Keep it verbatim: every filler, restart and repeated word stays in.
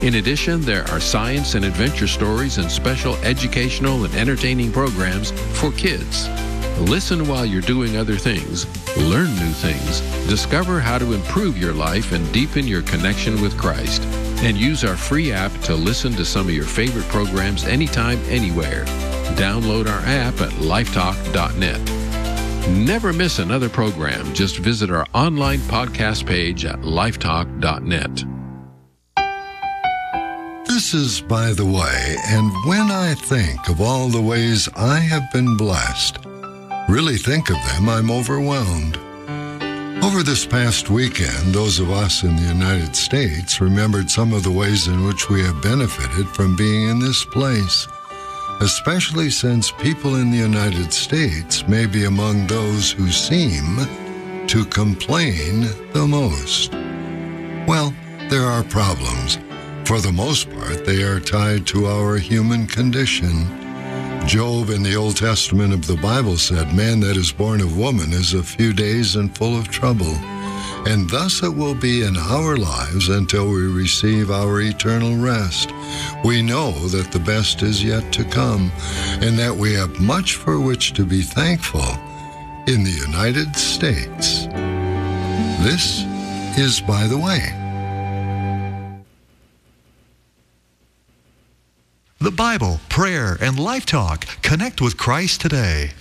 In addition, there are science and adventure stories and special educational and entertaining programs for kids. Listen while you're doing other things, learn new things, discover how to improve your life and deepen your connection with Christ. And use our free app to listen to some of your favorite programs anytime, anywhere. Download our app at lifetalk dot net. Never miss another program. Just visit our online podcast page at lifetalk dot net. This is By the Way, and when I think of all the ways I have been blessed, really think of them, I'm overwhelmed. Over this past weekend, those of us in the United States remembered some of the ways in which we have benefited from being in this place, especially since people in the United States may be among those who seem to complain the most. Well, there are problems. For the most part, they are tied to our human condition. Job in the Old Testament of the Bible said, "Man that is born of woman is a few days and full of trouble." And thus it will be in our lives until we receive our eternal rest. We know that the best is yet to come, and that we have much for which to be thankful in the United States. This is By the Way. The Bible, prayer, and Life Talk. Connect with Christ today.